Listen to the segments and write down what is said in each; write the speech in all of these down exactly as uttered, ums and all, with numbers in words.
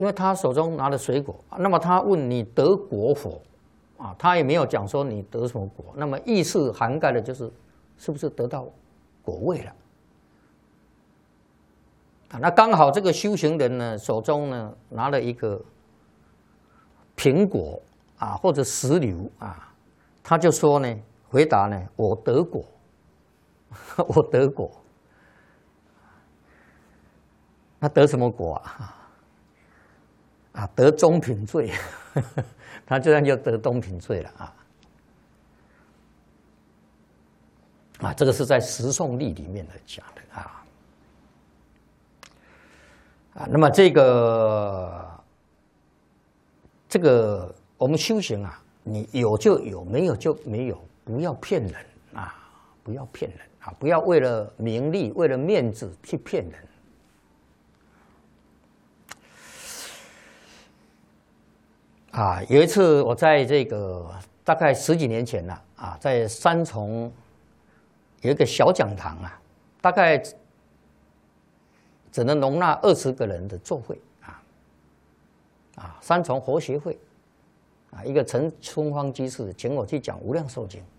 因为他手中拿的水果，那么他问你得果否？啊，他也没有讲说你得什么果，那么意思涵盖的就是是不是得到果位了？啊，那刚好这个修行人呢，手中呢拿了一个苹果啊，或者石榴啊，他就说呢，回答呢，我得果，我得果。那得什么果啊？啊，得中品罪，他这样就得中品罪了啊！啊，这个是在《十颂例》里面的讲的啊。啊，那么这个这个我们修行啊，你有就有，没有就没有，不要骗人啊！不要骗人啊！不要为了名利、为了面子去骗人。啊，有一次我在这个大概十几年前了啊，在三重有一个小讲堂啊，大概只能容纳二十个人的座会啊，啊，三重活协会啊，一个陈春芳居士请我去讲《无量寿经》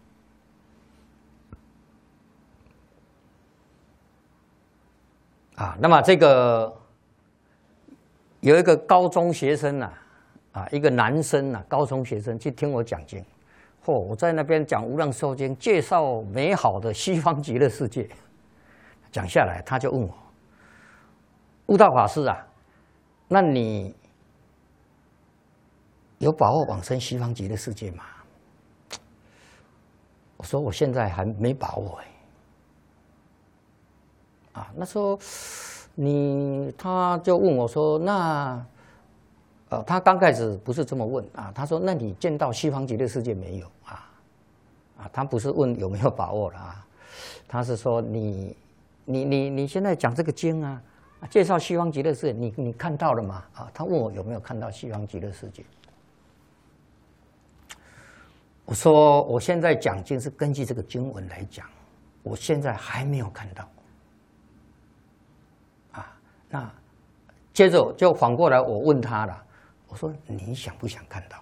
啊，那么这个有一个高中学生啊。啊，一个男生啊，高中学生去听我讲经，嚯、哦！我在那边讲《无量寿经》，介绍美好的西方极乐世界。讲下来，他就问我：“悟道法师啊，那你有把握往生西方极乐世界吗？”我说：“我现在还没把握哎。”啊，那时候你他就问我说：“那？”呃，他刚开始不是这么问啊，他说：“那你见到西方极乐世界没有啊？”啊，他不是问有没有把握了啊，他是说你你你你现在讲这个经啊，介绍西方极乐世界，你你看到了吗？啊，他问我有没有看到西方极乐世界。我说我现在讲经是根据这个经文来讲，我现在还没有看到。啊，那接着就反过来我问他了。我说你想不想看到？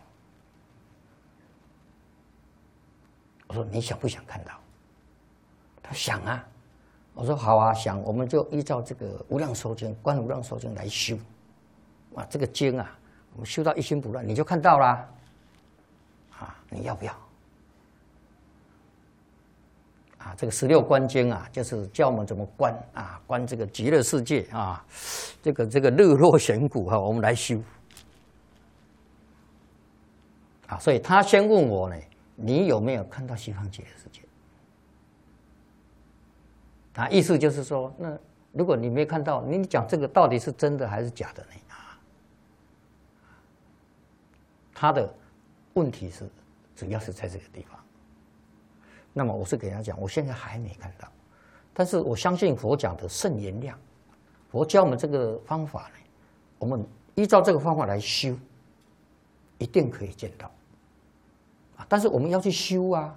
我说你想不想看到？他想啊。我说好啊，想，我们就依照这个《无量寿经》《观无量寿经》来修啊。这个经啊，我们修到一心不乱，你就看到啦。啊，你要不要？啊，这个十六观经啊，就是教我们怎么观啊，观这个极乐世界啊，这个这个日落显骨哈，我们来修。啊，所以他先问我呢，你有没有看到西方极乐世界？啊，意思就是说，那如果你没看到，你讲这个到底是真的还是假的呢？啊，他的问题是主要是在这个地方。那么我是给他讲，我现在还没看到，但是我相信佛讲的圣言量，佛教我们这个方法呢，我们依照这个方法来修，一定可以见到。但是我们要去修啊，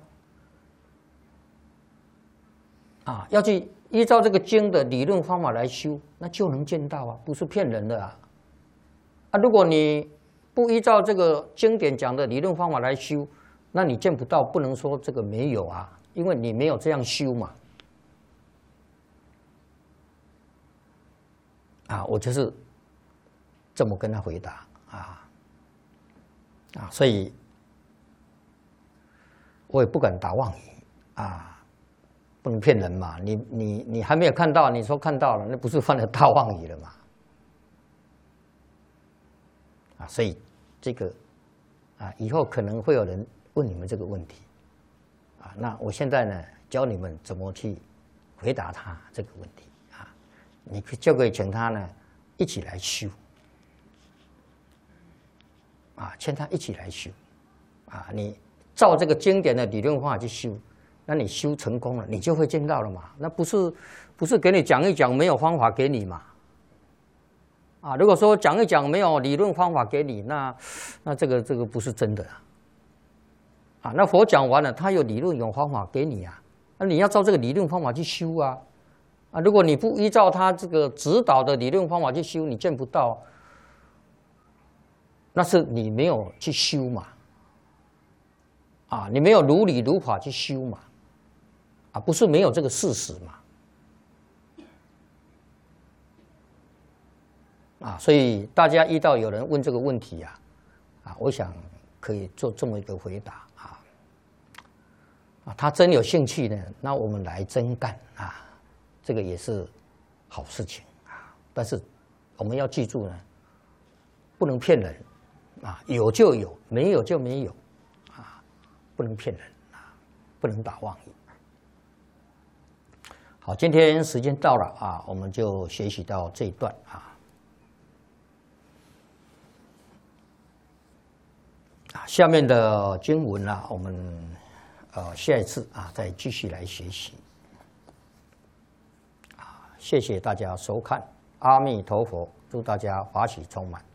啊，要去依照这个经的理论方法来修，那就能见到啊，不是骗人的啊。啊，如果你不依照这个经典讲的理论方法来修，那你见不到，不能说这个没有啊，因为你没有这样修嘛。啊，我就是这么跟他回答啊，啊，所以。我也不敢打妄语啊，不能骗人嘛。你你你还没有看到，你说看到了，那不是犯了大妄语了嘛？啊，所以这个啊，以后可能会有人问你们这个问题啊。那我现在呢，教你们怎么去回答他这个问题啊。你就可以请他呢一起来修啊，请他一起来修啊，你。照这个经典的理论方法去修，那你修成功了，你就会见到了嘛。那不是不是给你讲一讲，没有方法给你嘛？啊，如果说讲一讲没有理论方法给你，那那这个这个不是真的啊。啊，那佛讲完了，他有理论有方法给你啊，那你要照这个理论方法去修啊。啊，如果你不依照他这个指导的理论方法去修，你见不到。 那是你没有去修嘛，啊，你没有如理如法去修嘛，啊，不是没有这个事实嘛，啊，所以大家遇到有人问这个问题啊，啊，我想可以做这么一个回答啊，啊，他真有兴趣呢，那我们来真干啊，这个也是好事情啊，但是我们要记住呢，不能骗人。啊，有就有，没有就没有，啊，不能骗人啊，不能打妄语。好，今天时间到了啊，我们就学习到这一段啊。啊，下面的经文啊，我们呃下一次啊再继续来学习。啊，谢谢大家收看，阿弥陀佛，祝大家法喜充满。